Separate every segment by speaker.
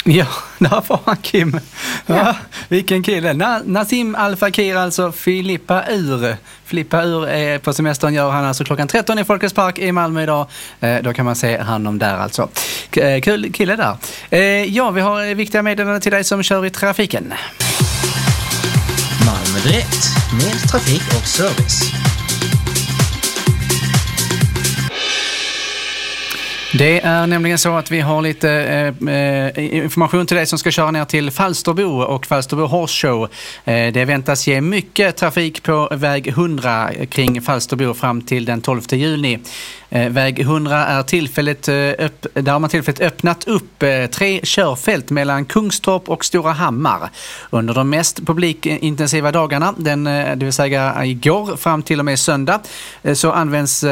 Speaker 1: Ja, där var han, Kim. Ja, vilken kille. Nassim Al Fakir, alltså Filippa Ur. Filippa Ur är på semestern, gör han alltså klockan 13 i Folkets Park i Malmö idag. Då kan man se honom där alltså. Kul kille där. Ja, vi har viktiga meddelanden till dig som kör i trafiken.
Speaker 2: Malmö Direkt med trafik och service.
Speaker 1: Det är nämligen så att vi har lite information till dig som ska köra ner till Falsterbo och Falsterbo Horse Show. Det väntas ge mycket trafik på väg 100 kring Falsterbo fram till den 12 juni. Väg 100 är där har man tillfälligt öppnat upp 3 körfält mellan Kungstorp och Stora Hammar. Under de mest publikintensiva dagarna, det vill säga igår fram till och med söndag, så används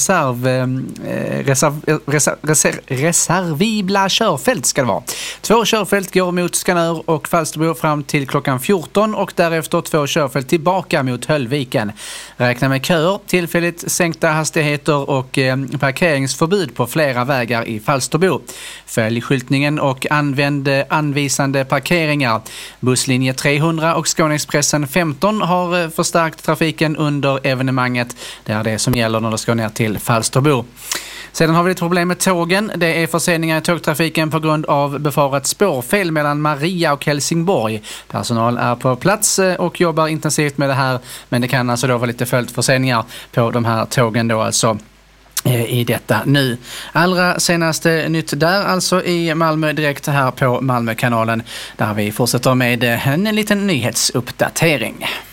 Speaker 1: reservibla körfält ska det vara. 2 körfält går mot Skanör och Falsterbo fram till klockan 14 och därefter 2 körfält tillbaka mot Höllviken. Räkna med köer, tillfälligt sänkta hastigheter och parkeringsförbud på flera vägar i Falsterbo. Följ skyltningen och använd anvisande parkeringar. Busslinje 300 och Skåneexpressen 15 har förstärkt trafiken under evenemanget. Det är det som gäller när det ska ner till Falsterbo. Sedan har vi ett problem med tågen. Det är förseningar i tågtrafiken på grund av befarat spårfel mellan Maria och Helsingborg. Personal är på plats och jobbar intensivt med det här, men det kan alltså då vara lite följdförseningar på de här tågen då alltså i detta nu. Allra senaste nytt där alltså i Malmö Direkt här på Malmökanalen, där vi fortsätter med en liten nyhetsuppdatering.